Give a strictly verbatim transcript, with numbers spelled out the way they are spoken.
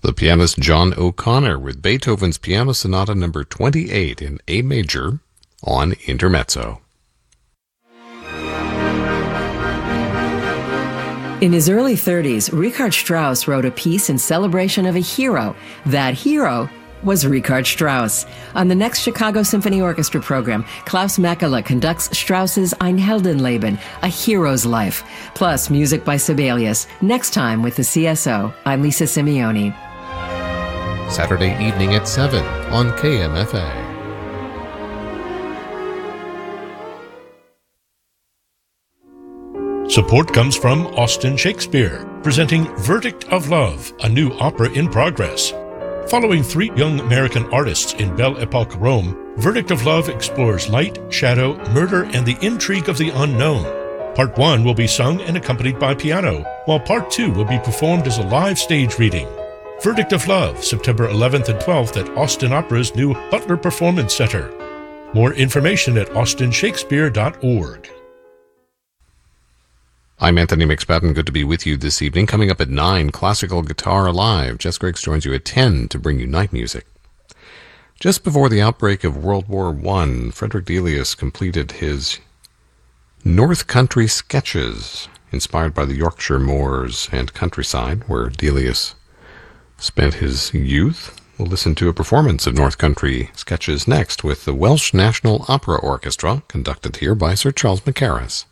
The pianist John O'Connor with Beethoven's Piano Sonata number twenty-eight in A major on Intermezzo. In his early thirties, Richard Strauss wrote a piece in celebration of a hero. That hero was Richard Strauss. On the next Chicago Symphony Orchestra program, Klaus Mekela conducts Strauss's Ein Heldenleben, A Hero's Life, plus music by Sibelius. Next time with the C S O, I'm Lisa Simeoni. Saturday evening at seven on K M F A. Support comes from Austin Shakespeare, presenting Verdict of Love, a new opera in progress. Following three young American artists in Belle Epoque Rome, Verdict of Love explores light, shadow, murder, and the intrigue of the unknown. Part one will be sung and accompanied by piano, while Part two will be performed as a live stage reading. Verdict of Love, September eleventh and twelfth at Austin Opera's new Butler Performance Center. More information at austin shakespeare dot org. I'm Anthony McSpadden. Good to be with you this evening. Coming up at nine, Classical Guitar Live. Jess Griggs joins you at ten to bring you night music. Just before the outbreak of World War One, Frederick Delius completed his North Country Sketches, inspired by the Yorkshire moors and countryside, where Delius spent his youth. We'll listen to a performance of North Country Sketches next with the Welsh National Opera Orchestra, conducted here by Sir Charles Mackerras.